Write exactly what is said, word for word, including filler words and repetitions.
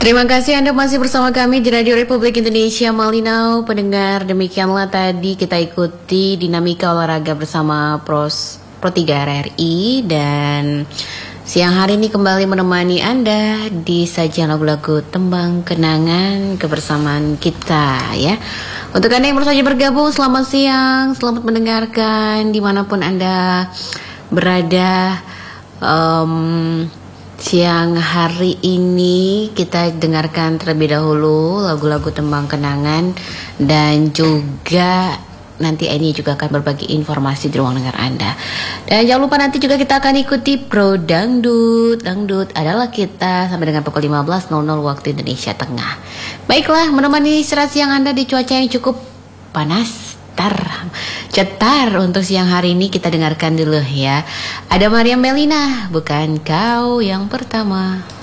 Terima kasih Anda masih bersama kami di Radio Republik Indonesia Malinau. Pendengar, demikianlah tadi kita ikuti dinamika olahraga bersama Pros Pro tiga R R I. Dan siang hari ini kembali menemani Anda di sajian lagu-lagu tembang kenangan kebersamaan kita ya. Untuk Anda yang baru saja bergabung, selamat siang, selamat mendengarkan dimanapun Anda berada. um, Siang hari ini kita dengarkan terlebih dahulu lagu-lagu tembang kenangan, dan juga nanti ini juga akan berbagi informasi di ruang dengar Anda. Dan jangan lupa nanti juga kita akan ikuti Pro Dangdut. Dangdut adalah kita sampai dengan pukul lima belas waktu Indonesia Tengah. Baiklah, menemani istirahat siang Anda di cuaca yang cukup panas Cetar, cetar untuk siang hari ini kita dengarkan dulu ya. Ada Mariam Belina, bukan kau yang pertama.